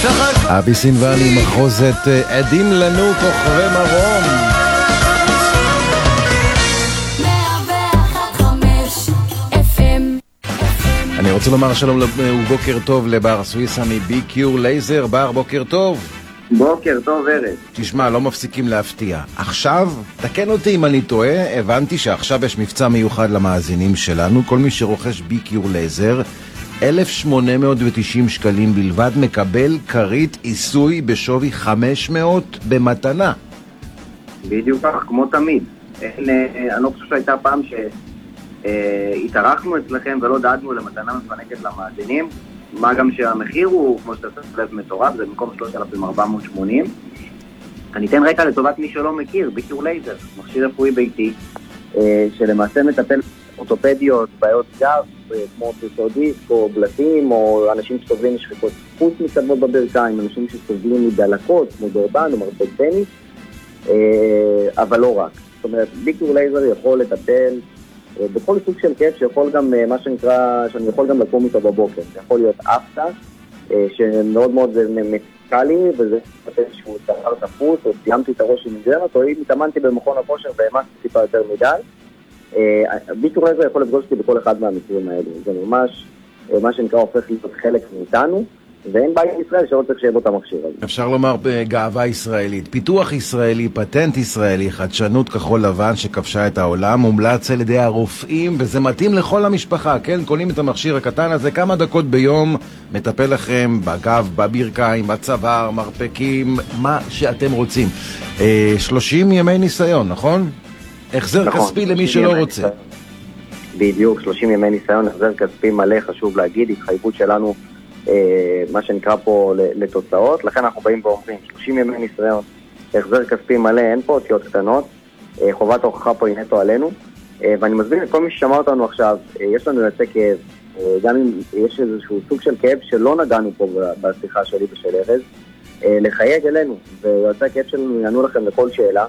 אבי סינבני, מחוזת עדים לנו כוכבי מרום. אני רוצה לומר שלום ובוקר טוב לבר סוויסה מ-BQ לייזר. בר, בוקר טוב. בוקר טוב, ערב. תשמע, לא מפסיקים להפתיע. עכשיו, תקן אותי אם אני טועה, הבנתי שעכשיו יש מבצע מיוחד למאזינים שלנו. כל מי שרוכש BQ לייזר, 1,890 שקלים בלבד מקבל קרית עיסוי בשווי 500 במתנה. בדיוק כך, כמו תמיד. אני לא חושב שהייתה פעם שהתארחנו אצלכם ולא דאגנו למתנה מפנקת למאזינים. מה גם שהמחיר הוא, כמו שאתה לב, מטורף, זה במקום 3,480. אני אתן רקע לטובת מי שלא מכיר, BQ לייזר, מכשיר רפואי ביתי, שלמעשה מטפל אורתופדיות, בעיות גב, כמו דיסק או בלטים, או אנשים שסובלים משחיקות חוץ מצוות בברכיים, אנשים שסובלים מדלקות, כמו דורבן או מרפק טניס, אבל לא רק. זאת אומרת, BQ לייזר יכול לטפל בכל סוג של כאב שיכול גם, מה שנקרא, שאני יכול גם לקום איתו בבוקר. זה יכול להיות אפטה, שמאוד מאוד מקל לי, וזה שהוא צחר תפוס, או סיימתי את הראש עם מגרנת, או אם התאמנתי במכון הכושר והאמנתי טיפה יותר מדי. BQ לייזר יכול לפגוש אותי בכל אחד מהמקרים האלה. זה ממש, מה שנקרא, הופך להיות חלק מאיתנו, ואין בית בישראל שלא צריך שיהיה בו את המכשיר הזה. אפשר לומר בגאווה ישראלית, פיתוח ישראלי, פטנט ישראלי, חדשנות כחול לבן שכבשה את העולם, מומלץ על ידי הרופאים, וזה מתאים לכל המשפחה, כן? קונים את המכשיר הקטן הזה, כמה דקות ביום, מטפל לכם בגב, בברכיים, בצוואר, מרפקים, מה שאתם רוצים. 30 ימי ניסיון, נכון? החזר כספי למי שלא רוצה. בדיוק, 30 ימי ניסיון, החזר כספי מלא, חשוב להגיד, התחייבות שלנו, מה שנקרא פה לתוצאות, לכן אנחנו באים ואומרים 30 ימי ניסיון, החזר כספי מלא, אין פה אותיות קטנות, חובת ההוכחה פה היא נטו עלינו, ואני מזמין את כל מי ששמע אותנו עכשיו, יש לנו יוצא כאב, גם אם יש איזשהו סוג של כאב שלא נגענו פה בשיחה שלי ושל ארז, לחייג אלינו, ויוצא כאב שלנו יענו לכם לכל שאלה,